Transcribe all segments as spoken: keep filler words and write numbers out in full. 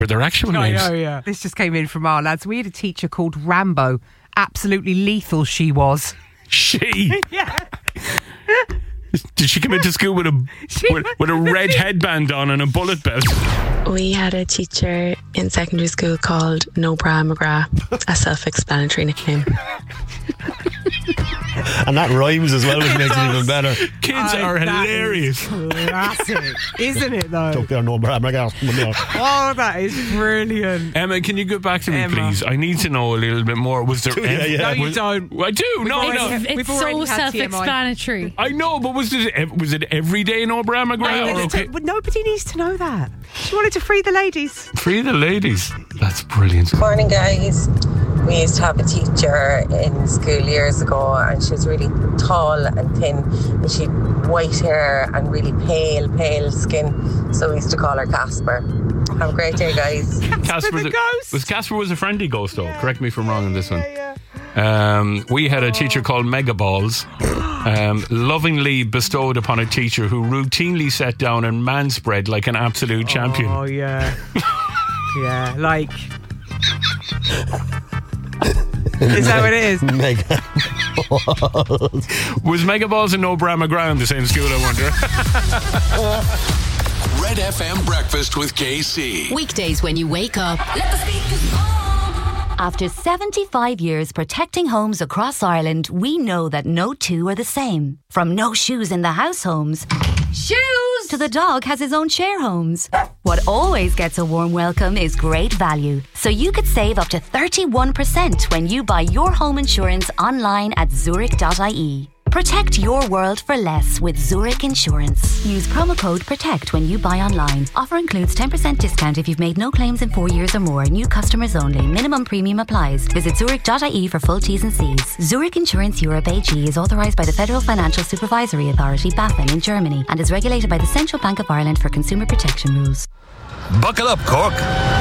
Or their actual I names. know, yeah. This just came in from our lads. We had a teacher called Rambo. Absolutely lethal she was. She? Yeah. Did she come into school with a with, with a red headband on and a bullet belt? We had a teacher in secondary school called No Bra McGrath, a self-explanatory nickname. And that rhymes as well, which makes it even better. Kids Oh, are that hilarious. is classic, isn't it though? Took their number. I'm like, oh, Oh, that is brilliant. Emma, can you go back to me, Emma. please? I need to know a little bit more. Was there? Yeah, yeah. No, you was- don't. I do. No, already no. had- It's We've so already had T M I. self-explanatory. I know, but was it was it every day in O'Brien McGrath? Or okay? But nobody needs to know that. She wanted to free the ladies. Free the ladies. That's brilliant. Morning, guys. We used to have a teacher in school years ago, and she was really tall and thin, and she had white hair and really pale, pale skin. So we used to call her Casper. Have a great day, guys. Casper the ghost. Was Casper was a friendly ghost, though? Yeah. Correct me if I'm wrong on this one. Um, we had a teacher called Megaballs, um, lovingly bestowed upon a teacher who routinely sat down and manspread like an absolute champion. Oh, yeah. Yeah, like... Is that what it is? Mega balls. Was Megaballs and No Bra McGrath in the same school, I wonder? Red F M Breakfast with K C. Weekdays when you wake up. Let the speakers on. After seventy-five years protecting homes across Ireland, we know that no two are the same. From no shoes in the house homes, shoes, to the dog has his own share homes. What always gets a warm welcome is great value. So you could save up to thirty-one percent when you buy your home insurance online at zurich dot I E. Protect your world for less with Zurich Insurance. Use promo code PROTECT when you buy online. Offer includes ten percent discount if you've made no claims in four years or more. New customers only. Minimum premium applies. Visit zurich dot I E for full T's and C's. Zurich Insurance Europe A G is authorised by the Federal Financial Supervisory Authority, BaFin, in Germany, and is regulated by the Central Bank of Ireland for consumer protection rules. Buckle up, Cork.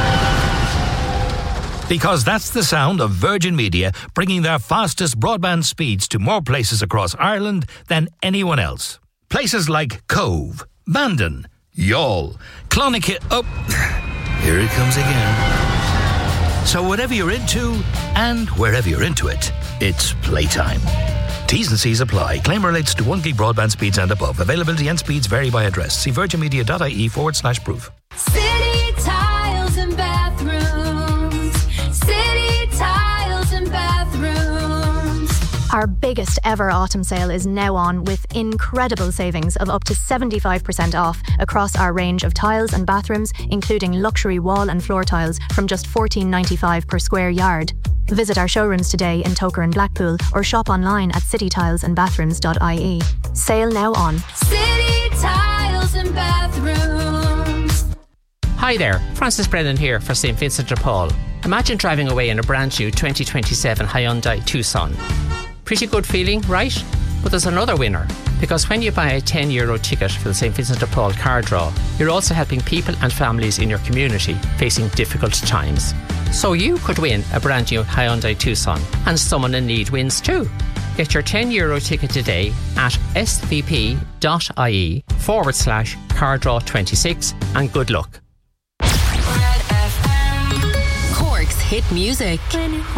Because that's the sound of Virgin Media bringing their fastest broadband speeds to more places across Ireland than anyone else. Places like Cove, Bandon, Youghal, Clonakilty... Oh, here it comes again. So whatever you're into, and wherever you're into it, it's playtime. T's and C's apply. Claim relates to one gig broadband speeds and above. Availability and speeds vary by address. See virginmedia dot I E forward slash proof. City tiles and bathrooms. City tiles and bathrooms. Our biggest ever autumn sale is now on with incredible savings of up to seventy-five percent off across our range of tiles and bathrooms, including luxury wall and floor tiles from just fourteen ninety-five per square yard. Visit our showrooms today in Toker and Blackpool or shop online at city tiles and bathrooms dot I E. Sale now on. City tiles and bathrooms. Hi there, Francis Brennan here for Saint Vincent de Paul. Imagine driving away in a brand new twenty twenty-seven Hyundai Tucson. Pretty good feeling, right? But there's another winner, because when you buy a ten euro ticket for the Saint Vincent de Paul car draw, you're also helping people and families in your community facing difficult times. So you could win a brand new Hyundai Tucson, and someone in need wins too. Get your ten euro ticket today at svp dot I E forward slash car draw twenty-six, and good luck. Cork's hit music.